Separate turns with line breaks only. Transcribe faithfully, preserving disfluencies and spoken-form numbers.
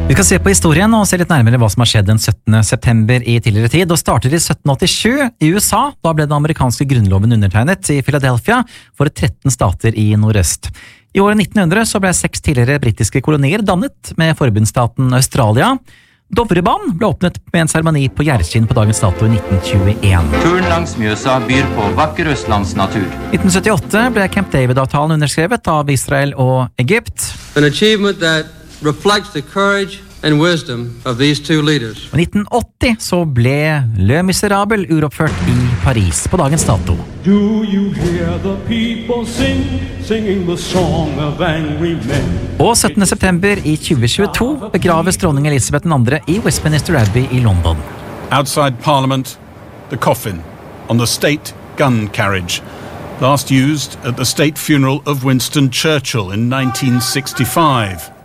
Vi skal se på historien og se litt nærmere hva som har skjedd den syttende september i tidligere tid, og starter i sytten åttisju i U S A. Da ble den amerikanske grunnloven undertegnet i Philadelphia for tretten stater i nordøst. I året nitten hundre så ble seks tidligere britiske kolonier dannet med forbundsstaten Australia. Dovrebanen ble åpnet med en seremoni på Gjerskinn på dagens dato i nitten tjueen.
Turen langs Mjøsa byr på vakker østlands natur.
nitten syttiåtte ble Camp David-avtalen underskrevet av Israel og Egypt.
An achievement that reflects the courage and wisdom of these two leaders.
Og i nitten åtti så ble Le Miserable uroppført i Paris på dagens dato.
Do you hear the people sing, singing the song of angry men?
Og syttende september i tjue tjueto begraves dronning Elisabeth den andre i Westminster Abbey i London.
Outside Parliament, the coffin on the state gun carriage, last used at the state funeral of Winston Churchill in nineteen sixty-five.